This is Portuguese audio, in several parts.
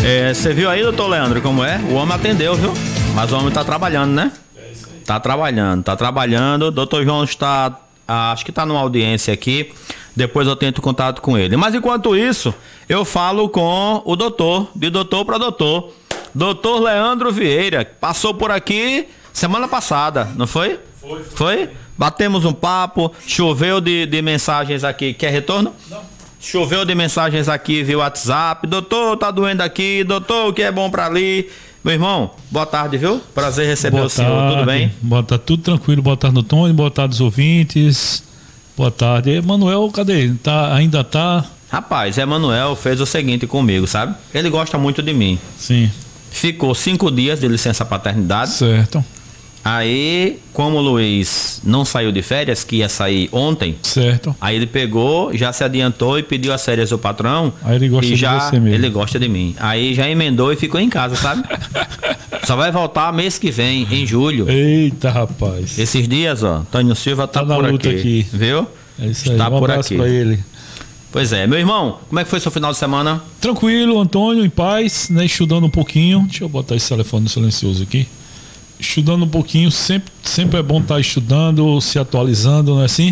Você viu aí, doutor Leandro, como é? O homem atendeu, viu? Mas o homem tá trabalhando, né? É isso aí. Tá trabalhando. Doutor João está, acho que tá numa audiência aqui. Depois eu tento contato com ele. Mas enquanto isso, eu falo com o doutor, de doutor para doutor. Doutor Leandro Vieira, passou por aqui semana passada, não foi? Foi? Batemos um papo, choveu de mensagens aqui. Quer retorno? Não. Choveu de mensagens aqui via WhatsApp. Doutor, tá doendo aqui. Doutor, o que é bom pra ali? Meu irmão, boa tarde, viu? Prazer receber o senhor, tudo bem? Boa tarde, tudo tranquilo. Boa tarde, Antônio. Boa tarde, os ouvintes. Boa tarde. Emanuel, cadê? Ainda tá? Rapaz, Emanuel fez o seguinte comigo, sabe? Ele gosta muito de mim. Sim. Ficou 5 dias de licença paternidade. Certo. Aí, como o Luiz não saiu de férias, que ia sair ontem, certo. Aí ele pegou, já se adiantou e pediu as férias do patrão. Aí ele gosta e já, de você mesmo. Ele gosta de mim. Aí já emendou e ficou em casa, sabe? Só vai voltar mês que vem, em julho. Eita, rapaz. Esses dias, ó, Antônio Silva tá na por luta aqui. Viu? É isso aí. Tá Um por abraço aqui. pra ele. Pois é, meu irmão, como é que foi seu final de semana? Tranquilo, Antônio, em paz, né? Estudando um pouquinho. Deixa eu botar esse telefone no silencioso aqui. Estudando um pouquinho, sempre é bom estar estudando, se atualizando, não é assim?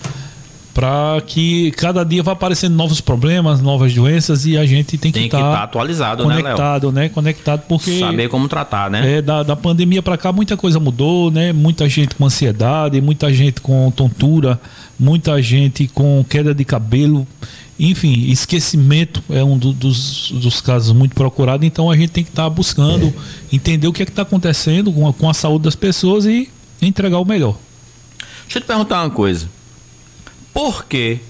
Para que cada dia vá aparecendo novos problemas, novas doenças e a gente tem que estar atualizado, conectado, né? Conectado, porque saber como tratar, né? Da pandemia para cá muita coisa mudou, né? Muita gente com ansiedade, muita gente com tontura, muita gente com queda de cabelo. Enfim, esquecimento é um dos casos muito procurados, então a gente tem que estar buscando entender o que é que está acontecendo com a saúde das pessoas e entregar o melhor. Deixa eu te perguntar uma coisa. Por que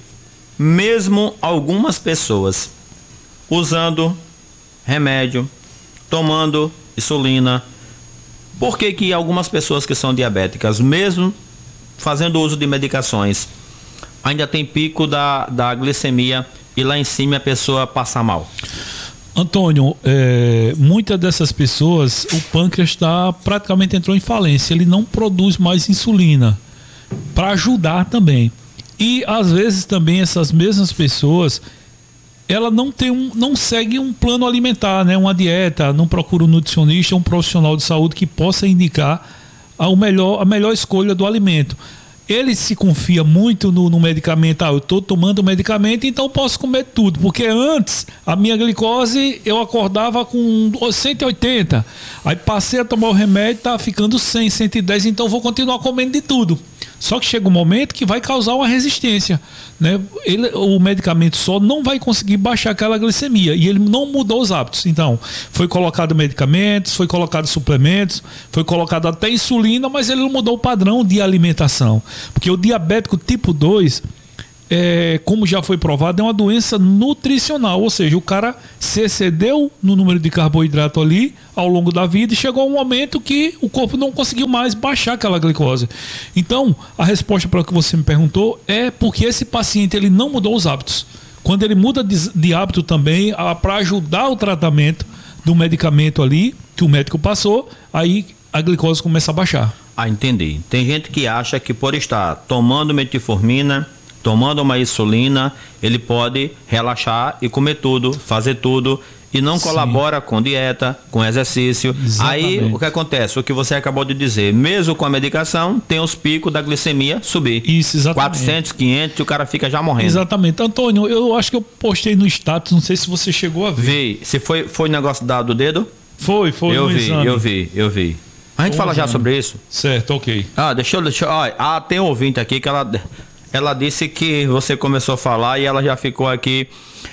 mesmo algumas pessoas usando remédio, tomando insulina, por que algumas pessoas que são diabéticas, mesmo fazendo uso de medicações, ainda tem pico da glicemia e lá em cima a pessoa passa mal? Antônio, muitas dessas pessoas, o pâncreas praticamente entrou em falência, ele não produz mais insulina para ajudar também. E às vezes também essas mesmas pessoas, ela não segue um plano alimentar, né? Uma dieta, não procura um nutricionista, um profissional de saúde que possa indicar a melhor escolha do alimento. Ele se confia muito no medicamento. Eu estou tomando medicamento, então posso comer tudo. Porque antes, a minha glicose, eu acordava com 180. Aí passei a tomar o remédio, está ficando 100, 110, então vou continuar comendo de tudo. Só que chega um momento que vai causar uma resistência, né? O medicamento só não vai conseguir baixar aquela glicemia e ele não mudou os hábitos. Então, foi colocado medicamentos, foi colocado suplementos, foi colocado até insulina, mas ele não mudou o padrão de alimentação. Porque o diabético tipo 2, como já foi provado, é uma doença nutricional, ou seja, o cara se excedeu no número de carboidrato ali ao longo da vida e chegou um momento que o corpo não conseguiu mais baixar aquela glicose. Então, a resposta para o que você me perguntou é porque esse paciente ele não mudou os hábitos. Quando ele muda de hábito também, para ajudar o tratamento do medicamento ali que o médico passou, aí a glicose começa a baixar. Entendi. Tem gente que acha que por estar tomando metformina, tomando uma insulina, ele pode relaxar e comer tudo, fazer tudo e não colabora com dieta, com exercício. Exatamente. Aí o que acontece? O que você acabou de dizer, mesmo com a medicação, tem os picos da glicemia subir. Isso, exatamente. 400, 500 e o cara fica já morrendo. Exatamente. Antônio, eu acho que eu postei no status, não sei se você chegou a ver. Vi. Se foi o negócio do dedo? Foi eu vi. A gente fala já sobre isso? Certo, ok. Deixa eu... tem um ouvinte aqui que ela disse que você começou a falar e ela já ficou aqui.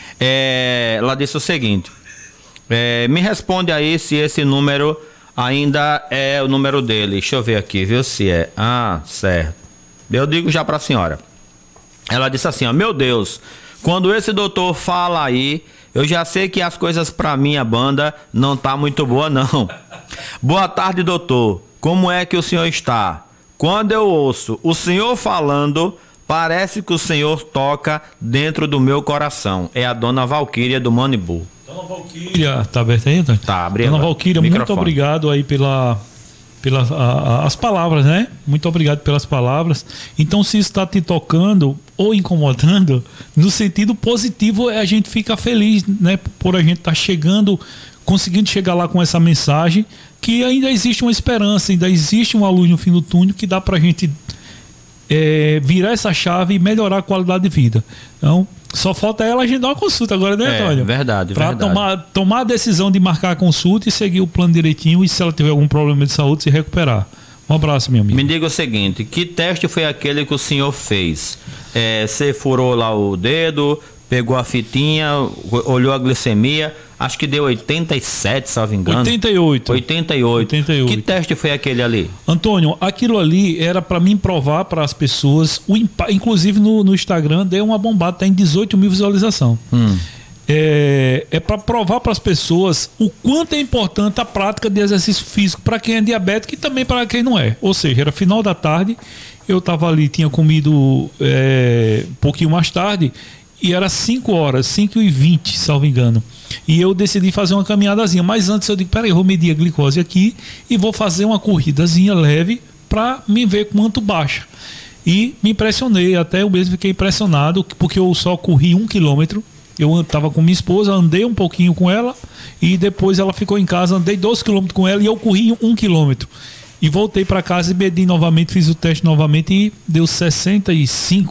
Ela disse o seguinte: me responde aí se esse número ainda é o número dele. Deixa eu ver aqui, viu? Se é. Certo. Eu digo já pra senhora. Ela disse assim: meu Deus, quando esse doutor fala aí, eu já sei que as coisas pra minha banda não tá muito boa, não. Boa tarde, doutor. Como é que o senhor está? Quando eu ouço o senhor falando, parece que o senhor toca dentro do meu coração. É a dona Valquíria do Manibu. Dona Valquíria, tá aberta aí, Antônio? Tá, abrindo. Dona Valquíria, muito obrigado aí pelas palavras, né? Muito obrigado pelas palavras. Então, se está te tocando ou incomodando, no sentido positivo, a gente fica feliz, né? Por a gente estar chegando conseguindo chegar lá com essa mensagem que ainda existe uma esperança, ainda existe uma luz no fim do túnel que dá pra gente virar essa chave e melhorar a qualidade de vida. Então, só falta ela agendar uma consulta agora, né, Antônio? Verdade, pra verdade. tomar a decisão de marcar a consulta e seguir o plano direitinho e se ela tiver algum problema de saúde, se recuperar. Um abraço, meu amigo. Me diga o seguinte, que teste foi aquele que o senhor fez? Você furou lá o dedo, pegou a fitinha, olhou a glicemia, acho que deu 87, salvo engano. 88. Que teste foi aquele ali? Antônio, aquilo ali era para mim provar para as pessoas, inclusive no Instagram, deu uma bombada, tá em 18 mil visualizações. É para provar para as pessoas o quanto é importante a prática de exercício físico para quem é diabético e também para quem não é. Ou seja, era final da tarde, eu estava ali, tinha comido um pouquinho mais tarde e era 5 horas, 5h20, salvo engano. E eu decidi fazer uma caminhadazinha, mas antes eu digo, peraí, eu vou medir a glicose aqui e vou fazer uma corridazinha leve para me ver quanto baixa. E me impressionei, até eu mesmo fiquei impressionado, porque eu só corri 1 quilômetro. Eu estava com minha esposa, andei um pouquinho com ela e depois ela ficou em casa, andei 12 quilômetros com ela e eu corri 1 quilômetro. E voltei para casa e medi novamente, fiz o teste novamente e deu 65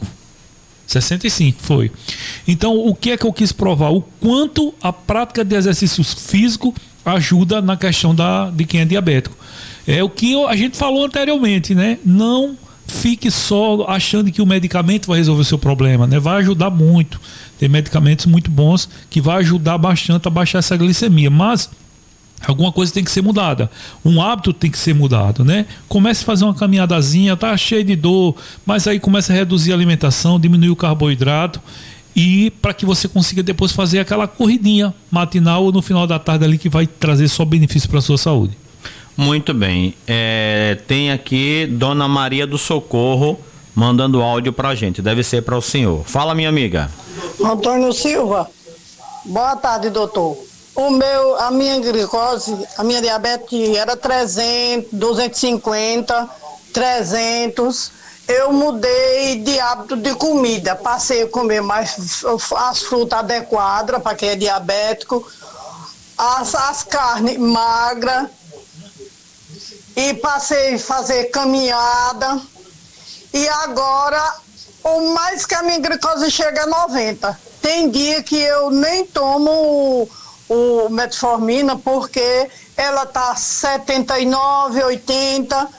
foi. Então, o que é que eu quis provar? O quanto a prática de exercícios físicos ajuda na questão de quem é diabético. É o que a gente falou anteriormente, né? Não fique só achando que o medicamento vai resolver o seu problema, né? Vai ajudar muito. Tem medicamentos muito bons que vai ajudar bastante a baixar essa glicemia, mas alguma coisa tem que ser mudada. Um hábito tem que ser mudado, né? Comece a fazer uma caminhadazinha, tá cheio de dor, mas aí começa a reduzir a alimentação, diminuir o carboidrato e para que você consiga depois fazer aquela corridinha matinal ou no final da tarde ali que vai trazer só benefício para a sua saúde. Muito bem. Tem aqui Dona Maria do Socorro mandando áudio pra gente. Deve ser para o senhor. Fala, minha amiga. Antônio Silva. Boa tarde, doutor. A minha glicose, a minha diabetes era 300, 250, 300. Eu mudei de hábito de comida. Passei a comer mais as frutas adequadas para quem é diabético, as carnes magras. E passei a fazer caminhada. E agora, o mais que a minha glicose chega a 90. Tem dia que eu nem tomo o metformina porque ela tá 79, 80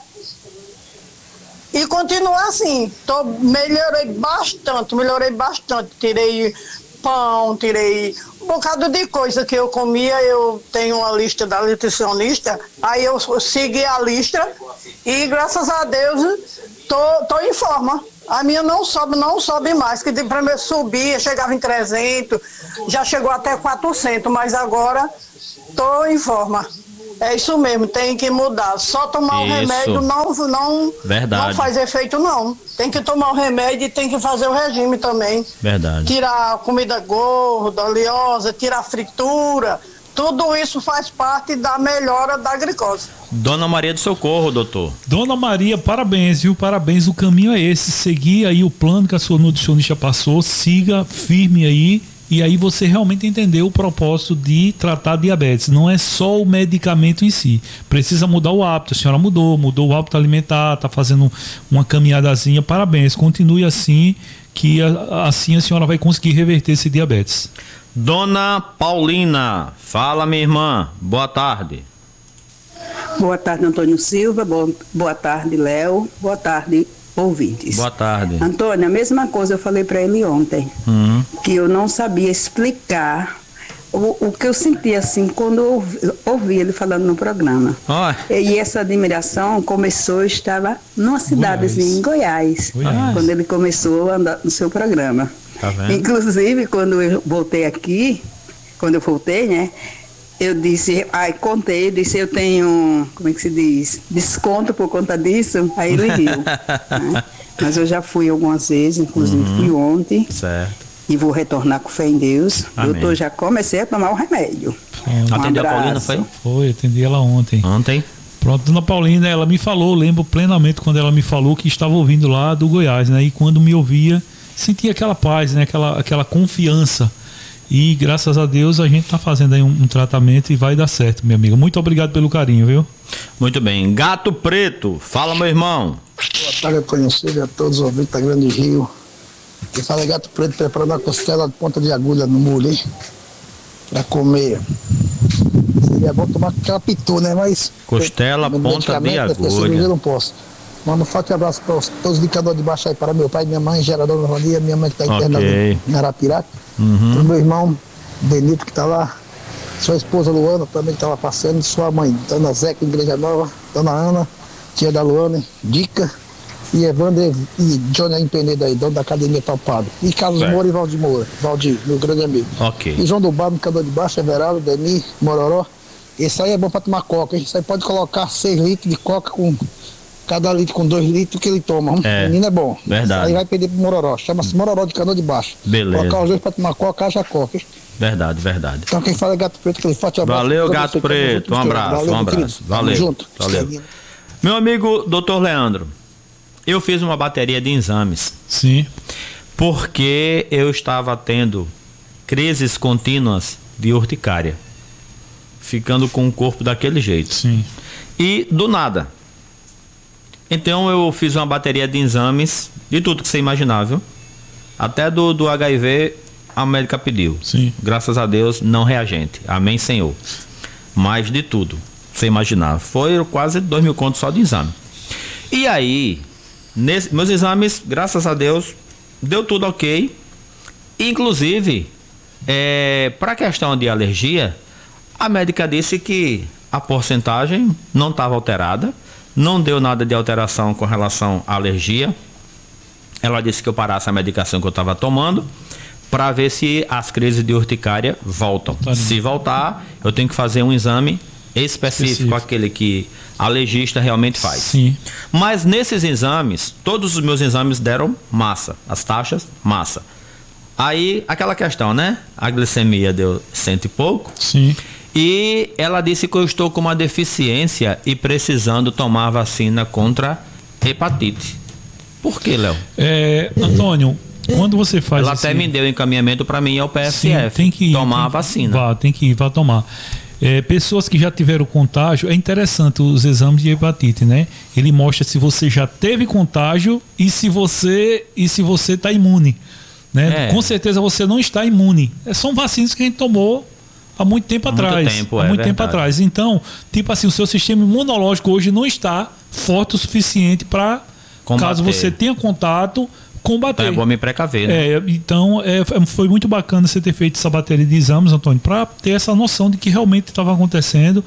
e continua assim. Melhorei bastante. Tirei pão, tirei um bocado de coisa que eu comia. Eu tenho uma lista da nutricionista, aí eu segui a lista e graças a Deus tô em forma. A minha não sobe mais, que de primeiro subia, chegava em 300, já chegou até 400, mas agora tô em forma. É isso mesmo, tem que mudar. Só tomar o remédio não faz efeito, não. Tem que tomar o remédio e tem que fazer o regime também. Verdade. Tirar a comida gorda, oleosa, tirar a fritura. Tudo isso faz parte da melhora da glicose. Dona Maria do Socorro, doutor. Dona Maria, parabéns, viu? Parabéns, o caminho é esse. Seguir aí o plano que a sua nutricionista passou, siga firme aí. E aí você realmente entendeu o propósito de tratar diabetes. Não é só o medicamento em si. Precisa mudar o hábito. A senhora mudou o hábito alimentar, está fazendo uma caminhadazinha. Parabéns, continue assim, que assim a senhora vai conseguir reverter esse diabetes. Dona Paulina, fala, minha irmã. Boa tarde. Boa tarde, Antônio Silva. Boa tarde, Léo. Boa tarde, ouvintes. Boa tarde. Antônio, a mesma coisa eu falei para ele ontem, que eu não sabia explicar o que eu sentia assim quando eu ouvi ele falando no programa. E essa admiração começou, eu estava numa cidadezinha em Goiás, quando ele começou a andar no seu programa. Tá vendo? Inclusive, quando eu voltei aqui, né? Eu disse, eu tenho, como é que se diz? Desconto por conta disso. Aí ele riu. Né? Mas eu já fui algumas vezes, inclusive fui ontem. Certo. E vou retornar com fé em Deus. Amém. Eu já comecei a tomar o remédio. Atendeu a Paulina, foi? Foi, atendi ela ontem. Pronto, Dona Paulina, ela me falou, lembro plenamente quando ela me falou que estava ouvindo lá do Goiás, né? E quando me ouvia, sentia aquela paz, né? Aquela confiança. E graças a Deus a gente está fazendo aí um tratamento e vai dar certo, meu amigo. Muito obrigado pelo carinho, viu? Muito bem. Gato Preto, fala, meu irmão. Boa tarde a conhecer a todos os ouvintes da Grande Rio. Que fala Gato Preto preparando a costela de ponta de agulha no mulho, hein? Pra comer. Seria bom tomar aquela pitu, né? Mas costela, ponta de agulha. Eu não posso. Manda um forte abraço para todos os indicadores de baixo aí, para meu pai, minha mãe, Gerador Rodia, minha mãe que está internada em Arapiraca. Para o meu irmão Benito que está lá, sua esposa Luana também que está lá passeando, sua mãe, Dona Zeca, Igreja Nova, Dona Ana, tia da Luana, Dica, e Evandro e Johnny Empenedo aí, dono da Academia Talpado. E Carlos Moura e Valdir Moura, Valdir, meu grande amigo. E João do Bar, indicador de baixo, Everaldo, Demi, Mororó. Esse aí é bom para tomar coca, hein? Isso aí pode colocar 6 litros de coca com... Cada litro com 2 litros que ele toma. Menino é bom. Verdade. Aí vai perder pro Mororó. Chama-se Mororó de Canoa de Baixo. Beleza. Colocar os dois pra tomar coca, haja coca. Hein? Verdade. Então quem fala é Gato Preto, aquele forte abraço. Valeu, Gato Preto. Um abraço. Valeu. Junto. Valeu. Meu amigo Dr. Leandro, eu fiz uma bateria de exames. Sim. Porque eu estava tendo crises contínuas de urticária. Ficando com o corpo daquele jeito. Sim. E do nada. Então eu fiz uma bateria de exames de tudo que você imaginável. Até do HIV a médica pediu. Sim. Graças a Deus, não reagente. Amém, Senhor. Mas de tudo, você imaginar. Foi quase 2.000 contos só de exame. E aí, meus exames, graças a Deus, deu tudo ok. Inclusive, para a questão de alergia, a médica disse que a porcentagem não estava alterada. Não deu nada de alteração com relação à alergia. Ela disse que eu parasse a medicação que eu estava tomando para ver se as crises de urticária voltam. Se voltar, eu tenho que fazer um exame específico, aquele que alergista realmente faz. Sim. Mas nesses exames, todos os meus exames deram massa. As taxas, massa. Aí, aquela questão, né? A glicemia deu 100 e pouco. Sim. E ela disse que eu estou com uma deficiência e precisando tomar vacina contra hepatite. Por que, Léo? Antônio, quando você faz... Ela até me deu encaminhamento para mim ao PSF. Sim, tem que ir, tomar a vacina. Tem que ir, vá tomar. Pessoas que já tiveram contágio, é interessante os exames de hepatite, né? Ele mostra se você já teve contágio e se você está imune, né? Com certeza você não está imune. São vacinas que a gente tomou há muito tempo atrás. Então, tipo assim, o seu sistema imunológico hoje não está forte o suficiente para, caso você tenha contato, combater. Então é bom me precaver, né? Então, foi muito bacana você ter feito essa bateria de exames, Antônio, para ter essa noção de que realmente estava acontecendo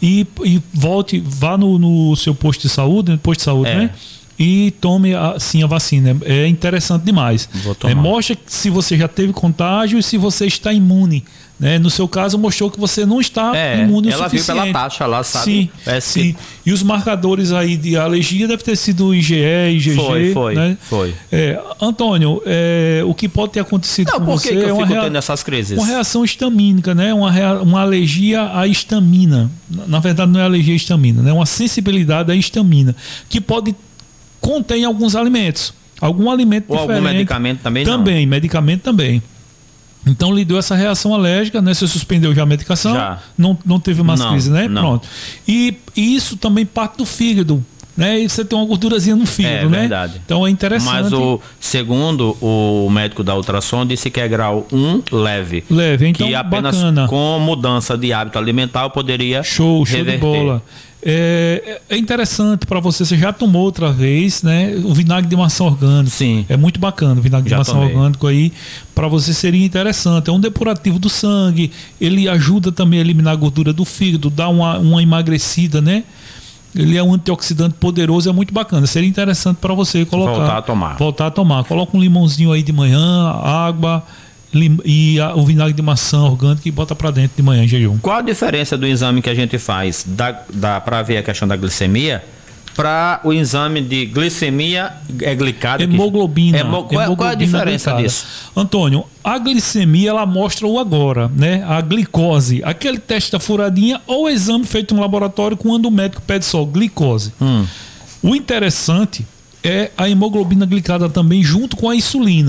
vá no seu posto de saúde, né? E tome a vacina. É interessante demais. Mostra se você já teve contágio e se você está imune. Né? No seu caso, mostrou que você não está imune o suficiente. Ela viu pela taxa lá, sabe? Sim. E os marcadores aí de alergia deve ter sido IgE, IgG. Foi. Antônio, o que pode ter acontecido com você que eu fico tendo essas crises? Uma reação histamínica, né? Uma alergia à histamina. Na verdade, não é alergia à histamina, né? Uma sensibilidade à histamina, que pode conter em alguns alimentos. Algum alimento ou diferente. Algum medicamento também? Também, medicamento também. Então lhe deu essa reação alérgica, né? Você suspendeu já a medicação? Já. Não teve mais crise, né? Não. Pronto. E isso também parte do fígado, né? E você tem uma gordurazinha no fígado, né? Verdade. Então é interessante. Mas segundo o médico da ultrassom, disse que é grau 1 leve. Leve, então que apenas bacana. Com mudança de hábito alimentar eu poderia show de bola. É interessante para você já tomou outra vez, né? O vinagre de maçã orgânico. Sim. É muito bacana o vinagre de maçã orgânico aí. Para você seria interessante. É um depurativo do sangue. Ele ajuda também a eliminar a gordura do fígado, dá uma emagrecida, né? Ele é um antioxidante poderoso, é muito bacana. Seria interessante para você colocar. Voltar a tomar. Coloca um limãozinho aí de manhã, água e o vinagre de maçã orgânico e bota para dentro de manhã em jejum. Qual a diferença do exame que a gente faz para ver a questão da glicemia para o exame de glicemia glicada? Hemoglobina. Qual a diferença disso? Antônio, a glicemia ela mostra o agora, né? A glicose, aquele teste da furadinha ou o exame feito no laboratório quando o médico pede só glicose. O interessante é a hemoglobina glicada também junto com a insulina.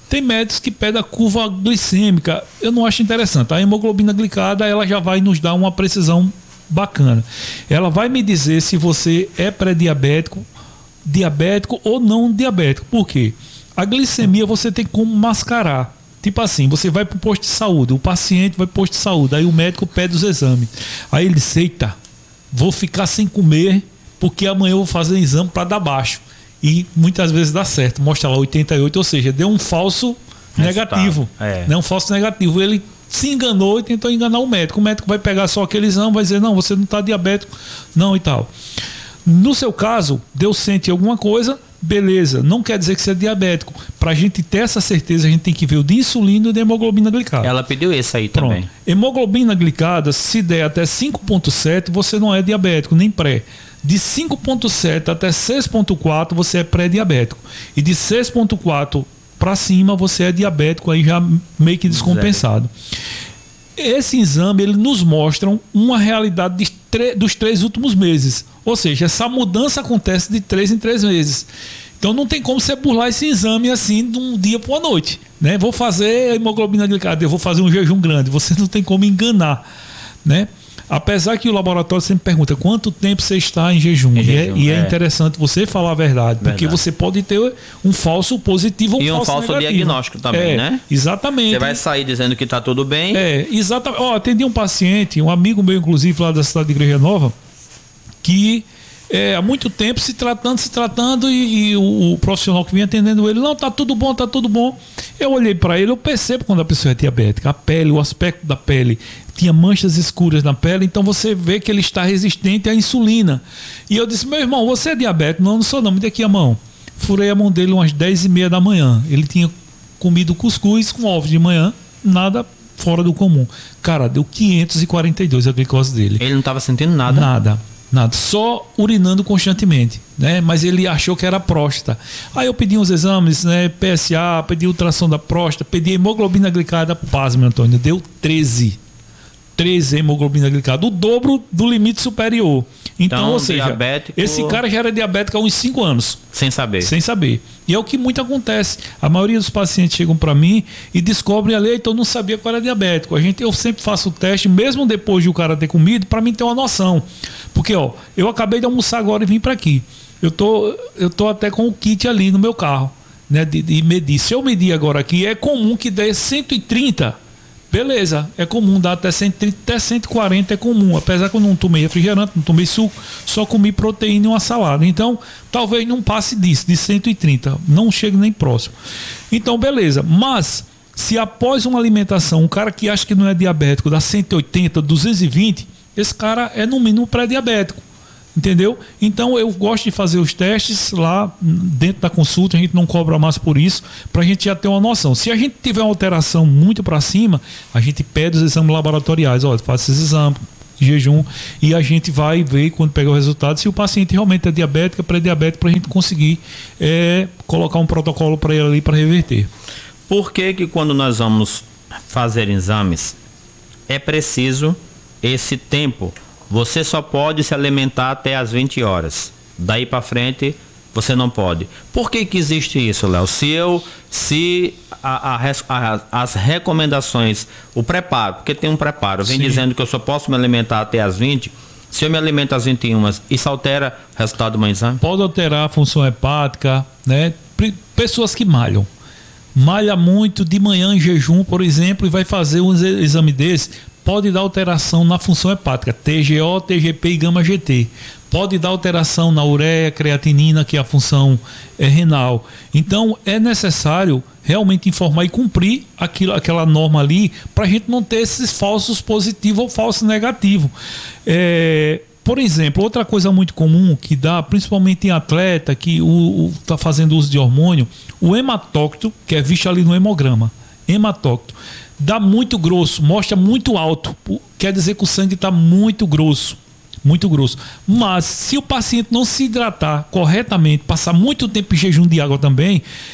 Tem médicos que pedem a curva glicêmica. Eu não acho interessante. A hemoglobina glicada, ela já vai nos dar uma precisão bacana. Ela vai me dizer se você é pré-diabético, diabético ou não diabético. Por quê? A glicemia você tem como mascarar. Tipo assim, você vai para o posto de saúde, o paciente vai para o posto de saúde, aí o médico pede os exames. Aí ele diz, eita, vou ficar sem comer porque amanhã eu vou fazer exame para dar baixo. E muitas vezes dá certo, mostra lá 88, ou seja, deu um falso negativo. Né? Um falso negativo. Ele se enganou e tentou enganar o médico. O médico vai pegar só aquele exame, vai dizer, não, você não está diabético, não e tal. No seu caso, deu sente alguma coisa, beleza, não quer dizer que você é diabético. Para a gente ter essa certeza, a gente tem que ver o de insulina e de hemoglobina glicada. Ela pediu isso aí também. Pronto. Hemoglobina glicada, se der até 5,7, você não é diabético, nem pré. De 5,7 até 6,4 você é pré-diabético. E de 6,4 para cima você é diabético, aí já meio que descompensado. Esse exame, ele nos mostra uma realidade dos 3 últimos meses. Ou seja, essa mudança acontece de 3 em 3 meses. Então não tem como você burlar esse exame assim de um dia para a noite. Né? Vou fazer hemoglobina glicada, eu vou fazer um jejum grande. Você não tem como enganar. Né? Apesar que o laboratório sempre pergunta quanto tempo você está em jejum. E é interessante você falar a verdade. Porque você pode ter um falso positivo ou um falso negativo. Diagnóstico também, né? Exatamente. Você vai sair dizendo que está tudo bem. Exatamente. Atendi um paciente, um amigo meu, inclusive, lá da cidade de Igreja Nova, que há muito tempo se tratando e o profissional que vinha atendendo ele, não, tá tudo bom. Eu olhei para ele, eu percebo quando a pessoa é diabética, a pele, o aspecto da pele, tinha manchas escuras na pele, então você vê que ele está resistente à insulina. E eu disse, meu irmão, você é diabético? Não sou não, me dê aqui a mão. Furei a mão dele umas 10h30 da manhã, ele tinha comido cuscuz com ovos de manhã, nada fora do comum. Cara, deu 542 a glicose dele. Ele não estava sentindo nada? Nada, só urinando constantemente, né? Mas ele achou que era próstata. Aí eu pedi uns exames, né? PSA, pedi ultrassom da próstata, pedi hemoglobina glicada, pasme, Antônio, deu 13 hemoglobina glicada, o dobro do limite superior. Então, ou seja, esse cara já era diabético há uns 5 anos. Sem saber. E é o que muito acontece. A maioria dos pacientes chegam para mim e descobrem ali, então eu não sabia qual era diabético. Eu sempre faço o teste, mesmo depois de o cara ter comido, para mim ter uma noção. Porque, eu acabei de almoçar agora e vim para aqui. Eu tô até com o kit ali no meu carro, né, de medir. Se eu medir agora aqui, é comum que dê 130. Beleza, é comum dar até 130, até 140 é comum. Apesar que eu não tomei refrigerante, não tomei suco, só comi proteína e uma salada. Então, talvez não passe disso, de 130. Não chegue nem próximo. Então, beleza. Mas, se após uma alimentação, um cara que acha que não é diabético dá 180, 220, esse cara é no mínimo pré-diabético. Entendeu? Então eu gosto de fazer os testes lá dentro da consulta, a gente não cobra mais por isso, para a gente já ter uma noção. Se a gente tiver uma alteração muito para cima, a gente pede os exames laboratoriais, faz esses exames de jejum e a gente vai ver quando pegar o resultado se o paciente realmente é diabético, pré-diabético, para a gente conseguir colocar um protocolo para ele ali para reverter. Por que quando nós vamos fazer exames é preciso esse tempo? Você só pode se alimentar até as 20 horas. Daí para frente, você não pode. Por que existe isso, Léo? Se as recomendações, o preparo, porque tem um preparo, vem dizendo que eu só posso me alimentar até as 20, se eu me alimento às 21, isso altera o resultado do meu exame? Pode alterar a função hepática, né? Pessoas que malham. Malha muito de manhã em jejum, por exemplo, e vai fazer um exame desse, pode dar alteração na função hepática, TGO, TGP e gama-GT. Pode dar alteração na ureia, creatinina, que é a função renal. Então, é necessário realmente informar e cumprir aquela norma ali, para a gente não ter esses falsos positivos ou falsos negativos. Por exemplo, outra coisa muito comum que dá, principalmente em atleta que está fazendo uso de hormônio, o hematócrito, que é visto ali no hemograma. Hematócrito. Dá muito grosso, mostra muito alto. Quer dizer que o sangue está muito grosso. Muito grosso. Mas se o paciente não se hidratar corretamente, passar muito tempo em jejum de água também,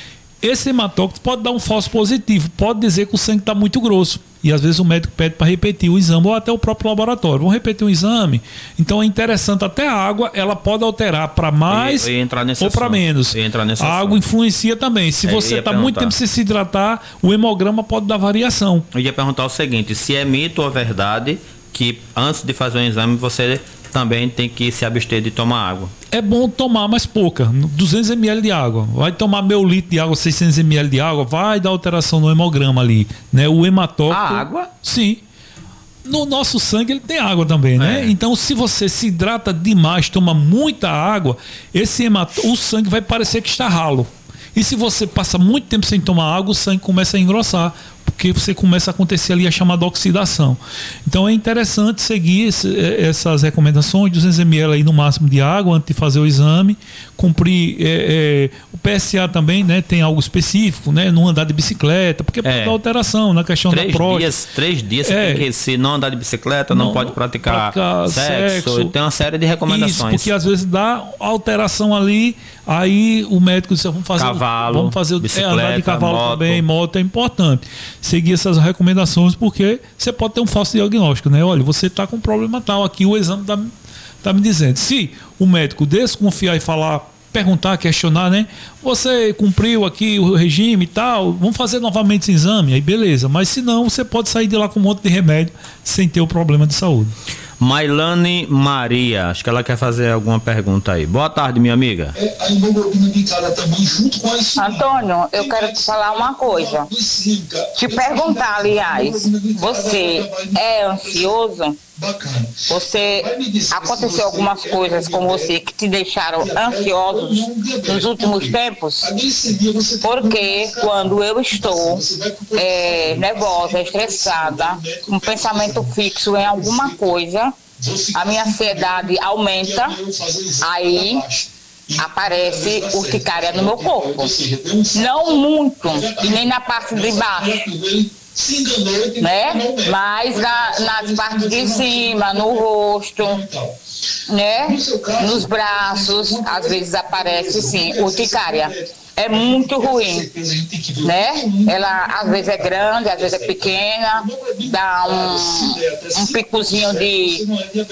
esse hematócrito pode dar um falso positivo, pode dizer que o sangue está muito grosso. E às vezes o médico pede para repetir o exame ou até o próprio laboratório. Vamos repetir o exame? Então é interessante, até a água, ela pode alterar para mais ou para menos. A água influencia também. Se você está muito tempo sem se hidratar, o hemograma pode dar variação. Eu ia perguntar o seguinte, se é mito ou verdade que antes de fazer um exame você também tem que se abster de tomar água. É bom tomar, mas pouca, 200 ml de água. Vai tomar meio litro de água, 600 ml de água, vai dar alteração no hemograma ali, né? O hematócrito... A água? Sim. No nosso sangue ele tem água também, né? Então se você se hidrata demais, toma muita água, o sangue vai parecer que está ralo. E se você passa muito tempo sem tomar água, o sangue começa a engrossar, porque você começa a acontecer ali a chamada oxidação. Então é interessante seguir essas recomendações, 200 ml aí no máximo de água antes de fazer o exame, cumprir o PSA também, né? Tem algo específico, né? Não andar de bicicleta, porque pode dar alteração na questão da próstata. 3 dias você tem que, se não andar de bicicleta, não pode praticar sexo. Tem uma série de recomendações. Isso, porque às vezes dá alteração ali, aí o médico diz, vamos fazer andar de cavalo moto. Também, moto é importante. Seguir essas recomendações, porque você pode ter um falso diagnóstico, né? Olha, você está com um problema tal, aqui o exame está me dizendo. Se o médico desconfiar e perguntar, questionar, né? Você cumpriu aqui o regime e tal, vamos fazer novamente esse exame, aí beleza. Mas se não, você pode sair de lá com um monte de remédio sem ter o problema de saúde. Mailane Maria, acho que ela quer fazer alguma pergunta aí. Boa tarde, minha amiga. Antônio, eu quero te falar uma coisa. Te perguntar, aliás, você é ansioso? Aconteceu algumas coisas com você que te deixaram ansiosos nos últimos tempos? Porque quando eu estou nervosa, estressada, um pensamento fixo em alguma coisa, a minha ansiedade aumenta, aí aparece urticária no meu corpo. Não muito, e nem na parte de baixo, né? Mas nas partes de cima, no rosto, né? Nos braços, às vezes aparece sim urticária. É muito ruim, né? Ela às vezes é grande, às vezes é pequena, dá um picozinho de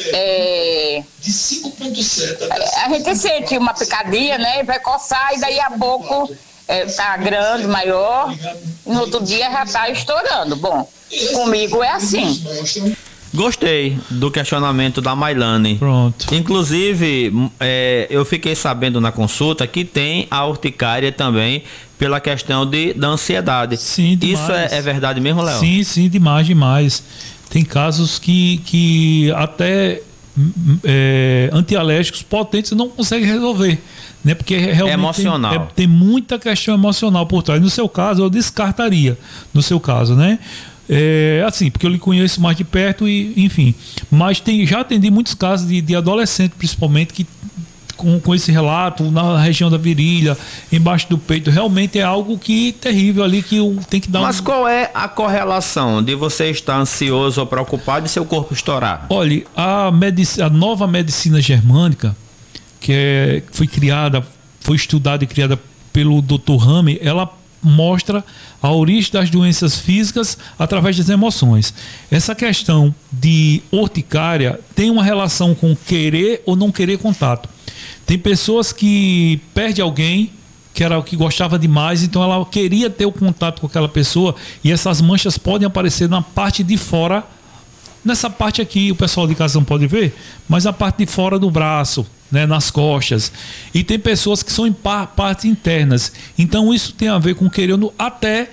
5,7. A gente sente uma picadinha, né? E vai coçar e daí a pouco tá grande, maior, e no outro dia já tá estourando. Bom, comigo é assim. Gostei do questionamento da Mailane. Pronto. Inclusive, eu fiquei sabendo na consulta que tem a urticária também pela questão da ansiedade. Sim, demais. Isso é verdade mesmo, Léo? Sim, demais. Tem casos que até antialérgicos potentes não conseguem resolver, né? Porque realmente é emocional. Tem muita questão emocional por trás. No seu caso, eu descartaria. No seu caso, né? Assim, porque eu lhe conheço mais de perto e, enfim. Mas já atendi muitos casos de adolescente, principalmente, que com esse relato na região da virilha, embaixo do peito, realmente é algo terrível ali, que tem que dar. Mas qual é a correlação de você estar ansioso ou preocupado e seu corpo estourar? Olha, a nova medicina germânica, que foi estudada e criada pelo Dr. Rami, ela mostra a origem das doenças físicas através das emoções. Essa questão de urticária tem uma relação com querer ou não querer contato. Tem pessoas que perdem alguém que era o que gostava demais, então ela queria ter o contato com aquela pessoa, e essas manchas podem aparecer na parte de fora, nessa parte aqui, o pessoal de casa não pode ver, mas a parte de fora do braço, né, nas costas. E tem pessoas que são em partes internas. Então isso tem a ver com querendo até...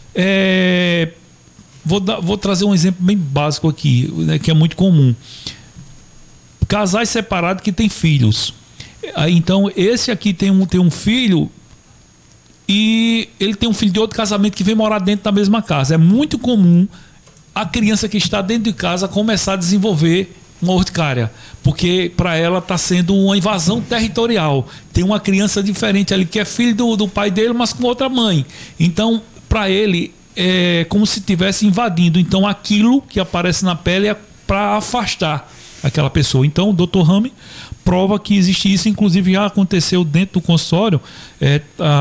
Vou trazer um exemplo bem básico aqui, né, que é muito comum. Casais separados que têm filhos. Então esse aqui tem um filho e ele tem um filho de outro casamento que vem morar dentro da mesma casa. É muito comum a criança que está dentro de casa começar a desenvolver uma urticária, porque para ela está sendo uma invasão territorial. Tem uma criança diferente ali que é filho do pai dele, mas com outra mãe. Então, para ele, é como se estivesse invadindo. Então, aquilo que aparece na pele é para afastar aquela pessoa. Então, o Dr. Rami prova que existe isso. Inclusive, já aconteceu dentro do consultório.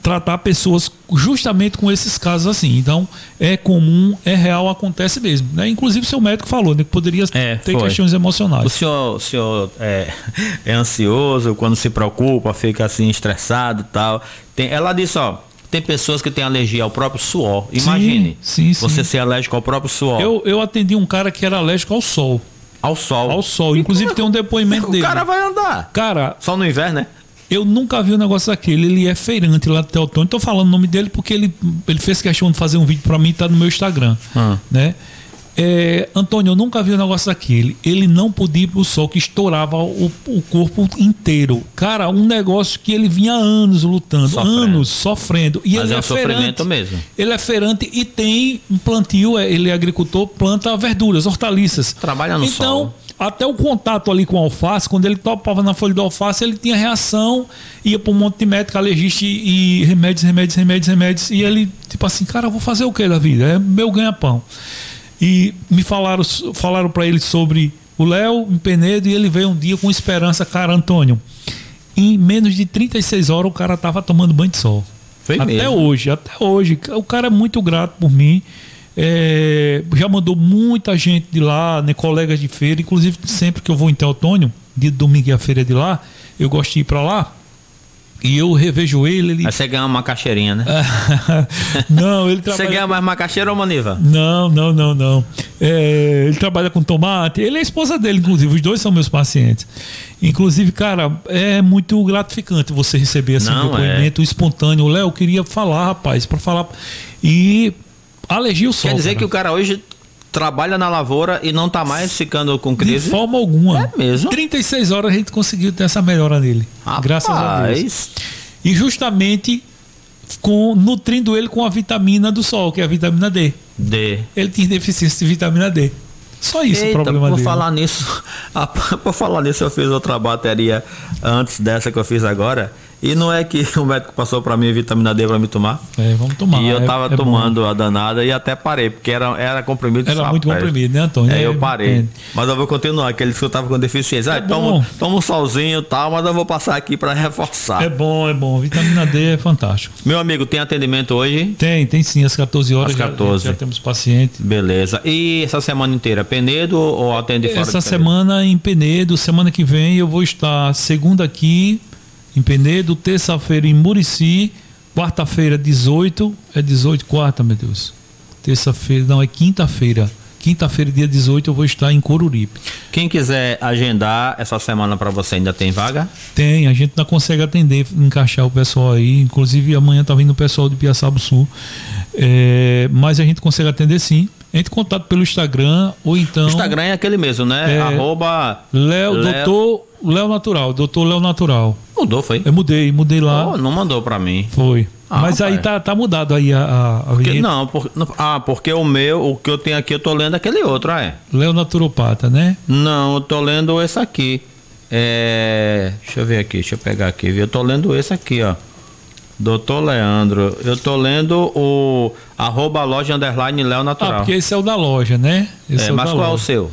tratar pessoas justamente com esses casos assim. Então, é comum, é real, acontece mesmo, né? Inclusive, seu médico falou, né, que poderia ter questões emocionais. O senhor é ansioso, quando se preocupa, fica assim estressado e tal. Ela disse, tem pessoas que têm alergia ao próprio suor. Imagine, você ser alérgico ao próprio suor. Eu atendi um cara que era alérgico ao sol. Ao sol? Ao sol. Inclusive, tem um depoimento dele. O cara vai andar. Cara... Só no inverno, né? Eu nunca vi um negócio daquele. Ele é feirante lá do Teotônio. Tô falando o nome dele porque ele fez questão de fazer um vídeo pra mim e tá no meu Instagram. Né? Antônio, eu nunca vi um negócio daquele. Ele não podia ir pro sol, que estourava o corpo inteiro. Cara, um negócio que ele vinha anos lutando, anos sofrendo. E mas ele é um sofrimento mesmo. Ele é feirante e tem um plantio, ele é agricultor, planta verduras, hortaliças. Trabalha no sol. Até o contato ali com a alface, quando ele topava na folha da alface, ele tinha reação, ia para um monte de médico, alergista e remédios. E ele, tipo assim, cara, eu vou fazer o que da vida? É meu ganha-pão. E me falaram para ele sobre o Léo em Penedo, e ele veio um dia com esperança. Cara, Antônio, em menos de 36 horas o cara tava tomando banho de sol. Até hoje. O cara é muito grato por mim. Já mandou muita gente de lá, né, colegas de feira. Inclusive, sempre que eu vou em Teotônio, dia de domingo, a feira é de lá, eu gosto de ir para lá. E eu revejo ele. Aí você ganha uma macaxeirinha, né? Não, ele trabalha... Você ganha mais macaxeira ou Maniva? Não. Ele trabalha com tomate. Ele é a esposa dele, inclusive. Os dois são meus pacientes. Inclusive, cara, é muito gratificante você receber assim, um depoimento espontâneo. Léo, eu queria falar, rapaz, para falar. E alergia ao sol. Quer dizer que o cara hoje trabalha na lavoura e não tá mais ficando com crise? De forma alguma. É mesmo? 36 horas a gente conseguiu ter essa melhora nele. Graças a Deus. E justamente nutrindo ele com a vitamina do sol, que é a vitamina D. Ele tinha deficiência de vitamina D. Só isso. Eita, o problema dele. Por falar nisso, eu fiz outra bateria antes dessa que eu fiz agora. E não é que o médico passou pra mim vitamina D pra me tomar. Vamos tomar. E eu tava tomando bom. A danada e até parei, porque era comprimido. Era muito comprimido, né, Antônio? Eu parei. Mas eu vou continuar, que ele disse que eu tava com deficiência. Toma um solzinho e tal, mas eu vou passar aqui pra reforçar. É bom. Vitamina D é fantástico. Meu amigo, tem atendimento hoje? Tem sim, às 14 horas. Às 14. Já temos paciente. Beleza. E essa semana inteira, Penedo ou atende fora? Essa semana em Penedo, semana que vem eu vou estar segunda aqui em Penedo, terça-feira em Murici, quarta-feira 18, quarta, meu Deus. Terça-feira, não, é quinta-feira. Quinta-feira, dia 18, eu vou estar em Coruripe. Quem quiser agendar essa semana para você, ainda tem vaga? Tem, a gente não consegue atender, encaixar o pessoal aí. Inclusive, amanhã tá vindo o pessoal de Piaçaba Sul. Mas a gente consegue atender sim. Entre em contato pelo Instagram, ou então... O Instagram é aquele mesmo, né? Doutor Léo Natural. Doutor Léo Natural. Mudou, foi? Eu mudei lá. Não mandou pra mim. Foi. Mas aí tá mudado aí a porque o que eu tenho aqui, eu tô lendo aquele outro, Léo Naturopata, né? Não, eu tô lendo esse aqui. Deixa eu ver aqui, deixa eu pegar aqui. Eu tô lendo esse aqui, ó. Doutor Leandro, eu tô lendo o @loja_Léo Natural. Porque esse é o da loja, né? Mas qual é o seu?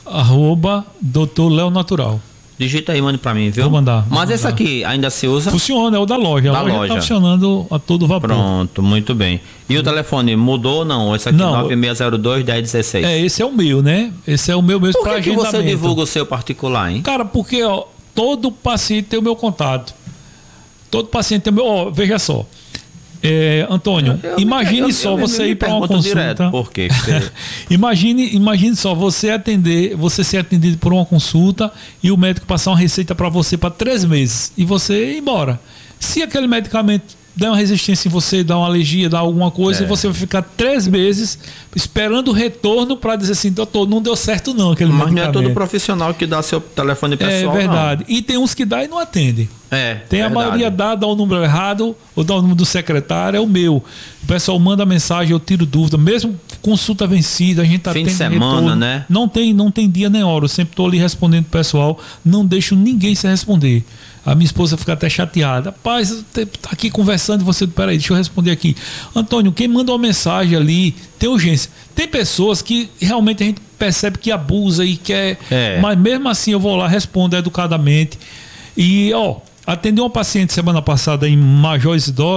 Doutor Léo Natural. Digita aí, mande pra mim, viu? Vou mandar. Mas esse aqui ainda se usa? Funciona, é o da loja. A loja tá funcionando a todo vapor. Pronto, muito bem. E o telefone mudou ou não? Esse aqui, 9602-1016. Esse é o meu, né? Esse é o meu mesmo pra agendamento. Por que você divulga o seu particular, hein? Cara, porque todo paciente tem o meu contato. Todo paciente tem o meu... veja só. Antônio, imagine só você ir para uma consulta. Direto, por quê? imagine só você ser atendido por uma consulta e o médico passar uma receita para você para 3 meses e você ir embora. Se aquele medicamento der uma resistência em você, dá uma alergia, dá alguma coisa, e você vai ficar 3 meses esperando o retorno para dizer assim, doutor, não deu certo não aquele medicamento. Mas não é todo profissional que dá seu telefone pessoal. É verdade. Não. E tem uns que dá e não atende. Tem a maioria dá o número errado ou dá o número do secretário, é o meu. O pessoal manda mensagem, eu tiro dúvida, mesmo consulta vencida, a gente tá fim de semana, retorno, né? Não tem dia nem hora, eu sempre tô ali respondendo pro pessoal, não deixo ninguém se responder. A minha esposa fica até chateada. Rapaz, tá aqui conversando e você... Peraí, deixa eu responder aqui. Antônio, quem manda uma mensagem ali tem urgência. Tem pessoas que realmente a gente percebe que abusa e quer... Mas mesmo assim eu vou lá, respondo educadamente. E, atendi uma paciente semana passada em Major Isidoro,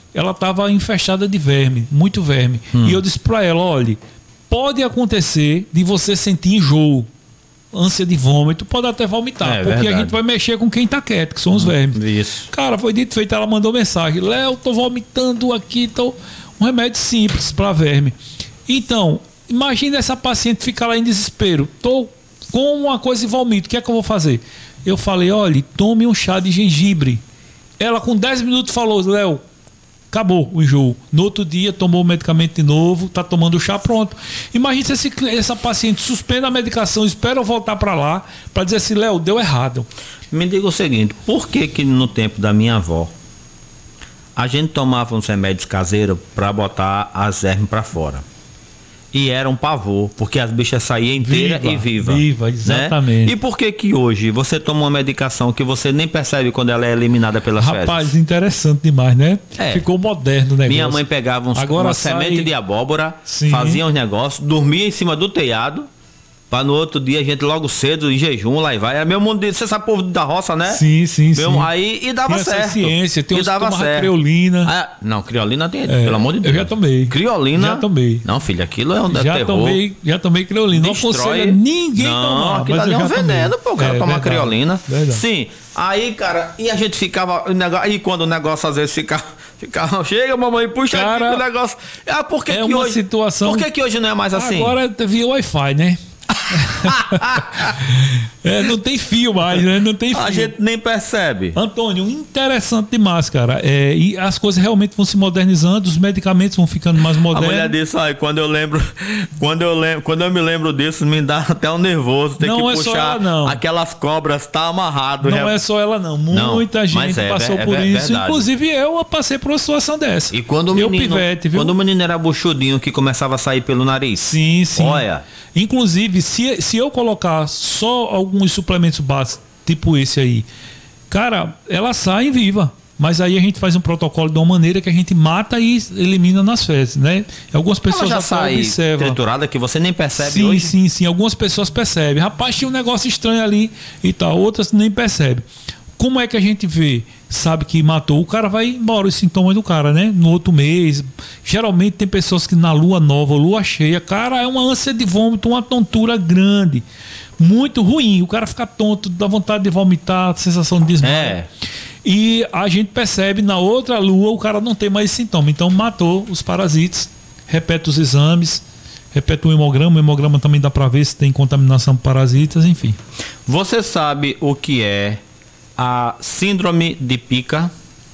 ela estava infestada de verme, muito verme. E eu disse para ela, olha, pode acontecer de você sentir enjoo, ânsia de vômito, pode até vomitar, porque verdade. A gente vai mexer com quem tá quieto, que são os vermes. Isso. Cara, foi dito feito, ela mandou mensagem, Léo, tô vomitando aqui, um remédio simples para verme. Então, imagina essa paciente ficar lá em desespero, tô com uma coisa e vomito, o que é que eu vou fazer? Eu falei, olha, tome um chá de gengibre. Ela com 10 minutos falou, Léo, acabou o enjoo. No outro dia tomou o medicamento de novo, tá tomando o chá, pronto. Imagina se essa paciente suspende a medicação, espera eu voltar para lá, para dizer assim, Léo, deu errado. Me diga o seguinte, por que no tempo da minha avó, a gente tomava uns remédios caseiros para botar as vermes para fora? E era um pavor, porque as bichas saíam inteiras e vivas. Viva, exatamente. Né? E por que hoje você toma uma medicação que você nem percebe quando ela é eliminada pelas fezes? Rapaz, interessante demais, né? Ficou moderno o negócio. Minha mãe pegava uma semente de abóbora, fazia uns negócios, dormia em cima do telhado, para no outro dia a gente logo cedo, em jejum, lá e vai. É meu mundo, você sabe, povo da roça, né? Sim. Aí, e dava certo. Ciência, tem e dava certo. Criolina. Não, criolina tem, pelo amor de Deus. Eu já tomei. Criolina? Já tomei. Não, filho, aquilo é um terror. Já tomei criolina. Não aconselho ninguém tomar. Não, aquilo ali é um veneno, pô, o cara tomar criolina. Verdade. Sim. Aí, cara, e a gente ficava, aí quando o negócio às vezes ficava chega, mamãe, puxa aqui o negócio. Por que uma hoje, situação... Por que hoje não é mais assim? Agora via Wi-Fi, né? Não tem fio mais, né? Não tem fio. A gente nem percebe. Antônio, interessante demais, cara. E as coisas realmente vão se modernizando, os medicamentos vão ficando mais modernos. A mulher disse, quando eu me lembro disso, me dá até um nervoso. Tem que puxar ela, não. Aquelas cobras, tá amarrado. Não é só ela, não. Muita gente passou por isso. Verdade. Inclusive eu passei por uma situação dessa. E quando o menino era buchudinho, que começava a sair pelo nariz. Sim. Olha. Inclusive, se eu colocar só alguns suplementos básicos, tipo esse aí, cara, ela sai viva. Mas aí a gente faz um protocolo de uma maneira que a gente mata e elimina nas fezes, né? Algumas pessoas já sai triturada que você nem percebe sim, hoje? Sim. Algumas pessoas percebem. Rapaz, tinha um negócio estranho ali e tal. Outras nem percebem. Como é que a gente vê? Sabe que matou, o cara vai embora, os sintomas do cara, né? No outro mês. Geralmente tem pessoas que na lua nova, lua cheia, cara, é uma ânsia de vômito, uma tontura grande. Muito ruim. O cara fica tonto, dá vontade de vomitar, sensação de desmaio. E a gente percebe na outra lua o cara não tem mais sintoma. Então matou os parasitas, repete os exames, repete o hemograma também dá para ver se tem contaminação por parasitas, enfim. Você sabe o que é a síndrome de Pica?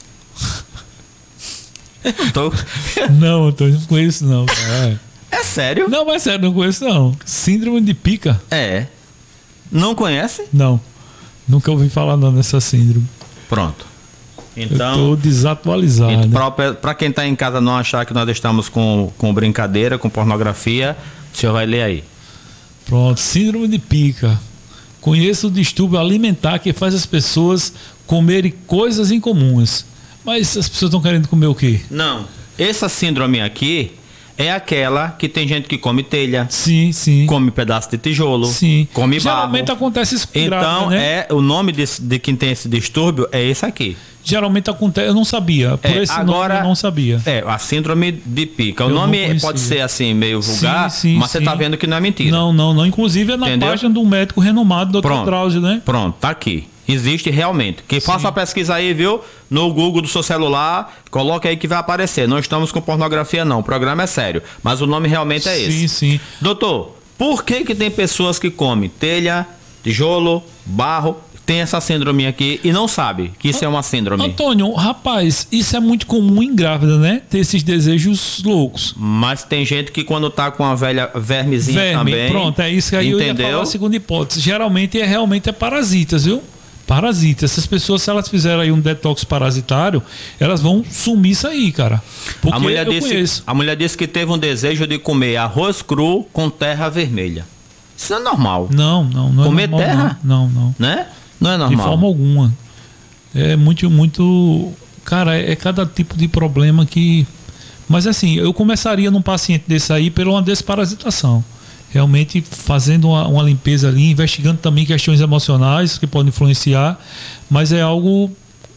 Não, Antônio, não conheço não. É sério? Não, mas sério, não conheço não. Síndrome de Pica? É. Não conhece? Não. Nunca ouvi falar não nessa síndrome. Pronto. Então, eu tô desatualizado. Para quem tá em casa não achar que nós estamos com brincadeira, com pornografia, o senhor vai ler aí. Pronto, síndrome de Pica. Conheço o distúrbio alimentar que faz as pessoas comerem coisas incomuns. Mas as pessoas estão querendo comer o quê? Não. Essa síndrome aqui é aquela que tem gente que come telha. Sim. Come pedaço de tijolo. Sim. Come barro. Geralmente acontece isso com Então, grávida, né? o nome de quem tem esse distúrbio é esse aqui. Geralmente acontece, eu não sabia. Por esse nome eu não sabia. A síndrome de Pica. O nome pode ser assim, meio vulgar, mas você tá vendo que não é mentira. Não. Inclusive é na página de um médico renomado, Dr. Drauzio, né? Pronto, tá aqui. Existe realmente. Quem faça a pesquisa aí, viu? No Google do seu celular, coloque aí que vai aparecer. Não estamos com pornografia, não. O programa é sério. Mas o nome realmente é esse. Sim. Doutor, por que tem pessoas que comem telha, tijolo, barro, tem essa síndrome aqui e não sabe que isso é uma síndrome? Antônio, rapaz, isso é muito comum em grávida, né? Ter esses desejos loucos. Mas tem gente que quando tá com a velha vermezinha também. Pronto, é isso que aí entendeu? Eu ia falar a segunda hipótese. Geralmente realmente é parasitas, viu? Parasitas. Essas pessoas, se elas fizerem aí um detox parasitário, elas vão sumir isso aí, cara. Porque a mulher disse que teve um desejo de comer arroz cru com terra vermelha. Isso é normal. Não comer é normal, terra? Não. Né? Não é normal. De forma alguma. É muito... Cara, é cada tipo de problema que... Mas assim, eu começaria num paciente desse aí por uma desparasitação. Realmente fazendo uma limpeza ali, investigando também questões emocionais que podem influenciar, mas é algo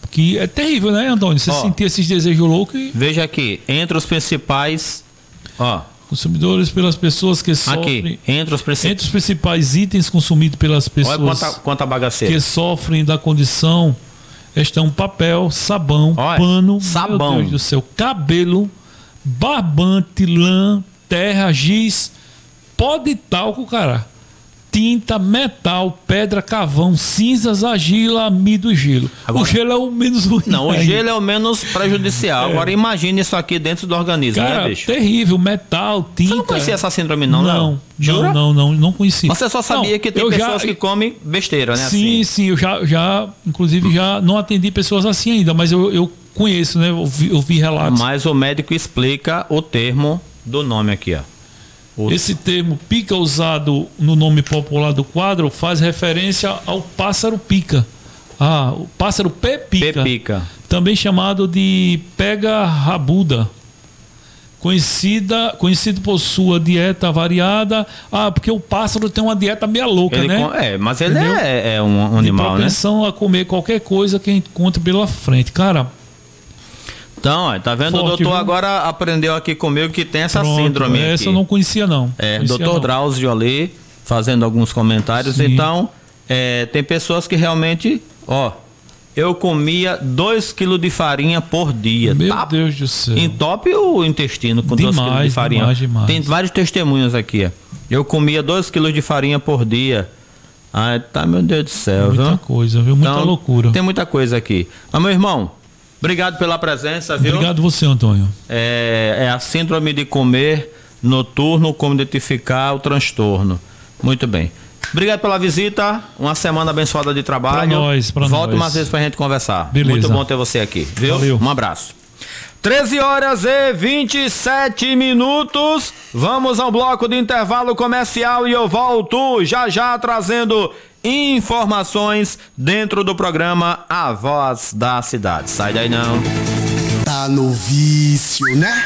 Que é terrível, né, Antônio? Você sentir esses desejos loucos e... Veja aqui, entre os principais... consumidores pelas pessoas que sofrem... Aqui, entre os principais itens consumidos pelas pessoas... Olha quanta bagaceira. Que sofrem da condição estão papel, sabão, pano... Sabão. Meu Deus do céu. Cabelo, barbante, lã, terra, giz, pó de talco, cara. Tinta, metal, pedra, carvão, cinzas, argila, amido e gelo. Agora, o gelo é o menos ruim. Não, o gelo é o menos prejudicial. Agora imagine isso aqui dentro do organismo, cara, né, bicho? Terrível, metal, tinta. Você não conhecia essa síndrome não, Léo? Jura? Não conhecia. Você só sabia que tem pessoas que comem besteira, né? Sim, eu inclusive já não atendi pessoas assim ainda, mas eu conheço, né? Eu vi relatos. Mas o médico explica o termo do nome aqui, ó. Esse termo pica, usado no nome popular do quadro, faz referência ao pássaro pica. O pássaro pé-pica. Também chamado de pega rabuda. Conhecido por sua dieta variada. Porque o pássaro tem uma dieta meio louca, né? Mas ele é um animal, né? Propensão a comer qualquer coisa que encontre pela frente. Cara... Então, tá vendo? Forte, o doutor agora aprendeu aqui comigo que tem essa síndrome aqui. Essa eu não conhecia, não. Doutor Drauzio ali, fazendo alguns comentários. Sim. Então, tem pessoas que realmente, eu comia 2 kg de farinha por dia. Meu Deus do céu. Entope o intestino com 2 kg de farinha. Demais. Tem vários testemunhos aqui. Eu comia 2 kg de farinha por dia. Meu Deus do céu. Muita coisa, viu? Muita loucura. Tem muita coisa aqui. Mas, meu irmão, obrigado pela presença, viu? Obrigado você, Antônio. É a síndrome de comer noturno, como identificar o transtorno. Muito bem. Obrigado pela visita. Uma semana abençoada de trabalho. Volta umas vezes pra gente conversar. Beleza. Muito bom ter você aqui, viu? Valeu. Um abraço. 13h27. Vamos ao bloco de intervalo comercial e eu volto já trazendo informações dentro do programa A Voz da Cidade. Sai daí não. Tá no vício, né?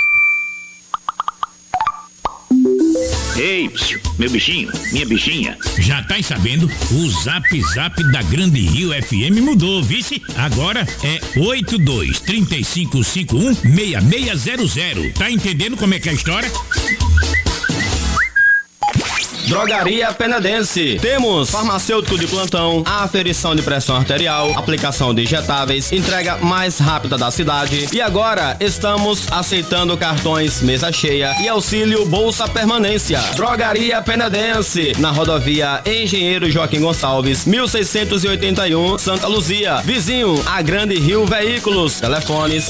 Ei, meu bichinho, minha bichinha, já tá sabendo? O Zap da Grande Rio FM mudou, vice? Agora é 82-3551-6600. Tá entendendo como é que é a história? Drogaria Penadense. Temos farmacêutico de plantão, aferição de pressão arterial, aplicação de injetáveis, entrega mais rápida da cidade. E agora estamos aceitando cartões mesa cheia e auxílio Bolsa Permanência. Drogaria Penadense, na rodovia Engenheiro Joaquim Gonçalves, 1681, Santa Luzia. Vizinho a Grande Rio Veículos. Telefones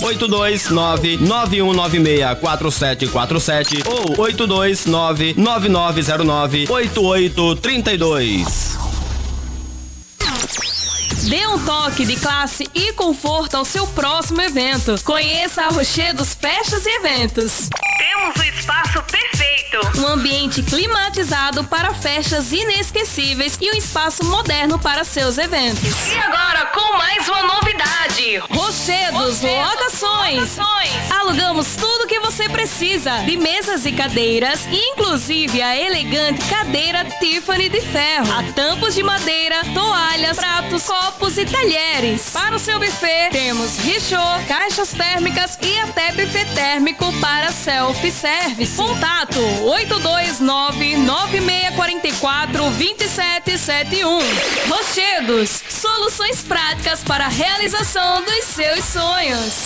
829-9196-4747 ou 829-9909-8832. Dê um toque de classe e conforto ao seu próximo evento. Conheça a Rochedos Festas e Eventos. Temos o espaço perfeito. Um ambiente climatizado para festas inesquecíveis e um espaço moderno para seus eventos. E agora com mais uma novidade. Rochedos Locações. Alugamos tudo que você precisa de mesas e cadeiras, inclusive a elegante cadeira Tiffany de ferro, a tampos de madeira, toalhas, pratos, copos e talheres. Para o seu buffet, temos richô, caixas térmicas e até buffet térmico para self-service. Contato 829-9644-2771. Rochedos, soluções práticas para a realização dos seus sonhos.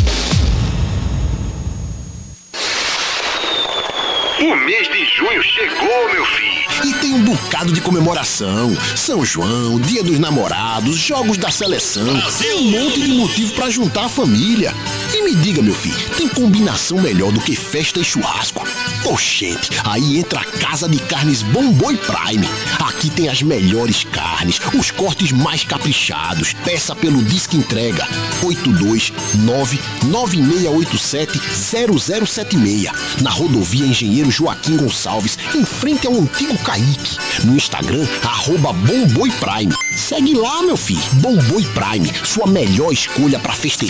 O mês de junho chegou, meu filho. E tem um bocado de comemoração. São João, Dia dos Namorados, Jogos da Seleção. Tem um monte de motivo pra juntar a família. E me diga, meu filho, tem combinação melhor do que festa e churrasco? Oxente, aí entra a Casa de Carnes Bom Boi Prime. Aqui tem as melhores carnes, os cortes mais caprichados. Peça pelo Disque Entrega 829-9687-0076. Na rodovia Engenheiro Joaquim Gonçalves, em frente ao antigo Caique. No Instagram, @Bomboi Prime. Segue lá, meu filho. Bomboi Prime, sua melhor escolha para festejar.